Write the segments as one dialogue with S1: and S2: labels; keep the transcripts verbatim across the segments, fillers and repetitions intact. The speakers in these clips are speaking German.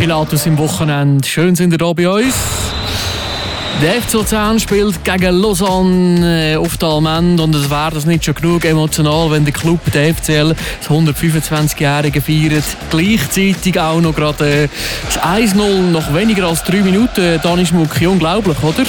S1: Pilatus im Wochenende. Schön sind ihr da bei uns. Der F C Luzern spielt gegen Lausanne auf der Allmende und es wäre das nicht schon genug emotional, wenn der Club, der F C L, das hundertfünfundzwanzigjährige feiert. Gleichzeitig auch noch gerade das eins null nach weniger als drei Minuten. Dani Schmucki, unglaublich, oder?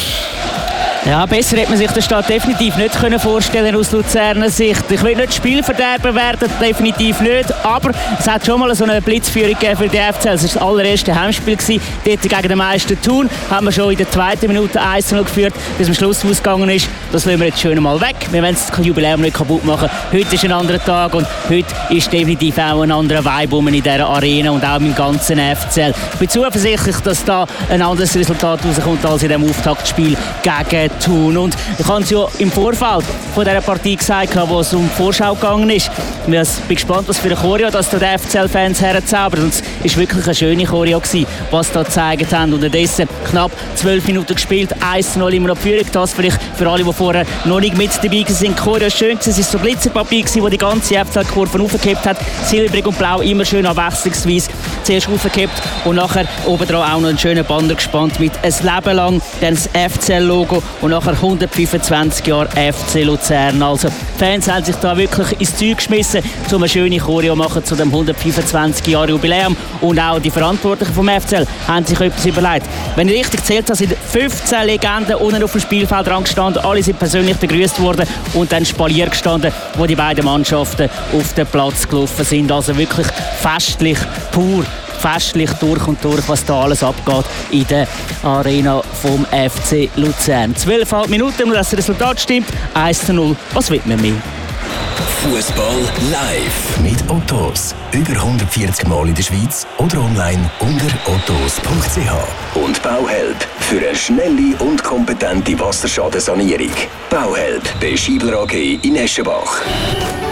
S2: Ja, besser hätte man sich den Start definitiv nicht können vorstellen aus Luzerner Sicht. Ich will nicht Spielverderber werden, definitiv nicht, aber es hat schon mal so eine Blitzführung gegeben für die F C L. Es war das allererste Heimspiel gewesen. Dort gegen den Meister Thun haben wir schon in der zweiten Minute eins null geführt, bis am Schluss ausgegangen ist. Das lassen wir jetzt schön mal weg. Wir wollen das Jubiläum nicht kaputt machen. Heute ist ein anderer Tag und heute ist definitiv auch ein anderer Vibe in dieser Arena und auch im ganzen F C L. Ich bin zuversichtlich, dass da ein anderes Resultat rauskommt als in dem Auftaktspiel gegen Thun. Und ich habe es ja im Vorfeld von dieser Partie gesagt, wo es um die Vorschau gegangen ist. Ich bin gespannt, was für eine Choreo das die F C L-Fans herzaubert. Und es war wirklich eine schöne Choreo, was da gezeigt haben. Unterdessen knapp zwölf Minuten gespielt, eins null immer noch die Führung. Das vielleicht für alle, die vorher noch nicht mit dabei waren. Die Choreo ist schön, es war so Glitzerpapier, das die ganze F C L-Kurve aufgehebt hat. Silbrig und blau, immer schön abwechslungsweise. Zuerst aufgehebt und nachher obendran auch noch einen schönen Banner gespannt mit «Ein Leben lang», dann das F C L-Logo und nachher hundertfünfundzwanzig Jahre F C Luzern. Also die Fans haben sich da wirklich ins Zeug geschmissen, um eine schöne Choreo machen zu dem hundertfünfundzwanzig Jahre Jubiläum. Und auch die Verantwortlichen vom F C L haben sich etwas überlegt. Wenn ich richtig gezählt habe, sind fünfzehn Legenden unten auf dem Spielfeld gestanden. Alle sind persönlich begrüßt worden und dann Spalier gestanden, wo die beiden Mannschaften auf den Platz gelaufen sind. Also wirklich festlich pur. Festlich durch und durch, was da alles abgeht in der Arena vom F C Luzern. zwölf Minuten, nur dass das Resultat stimmt. eins zu null. Was will man mehr?
S3: Fußball live mit Ottos. Über hundertvierzig Mal in der Schweiz oder online unter ottos punkt c h. Und Bauhelp für eine schnelle und kompetente Wasserschadensanierung. Bauhelp bei Schiebler A G in Eschenbach.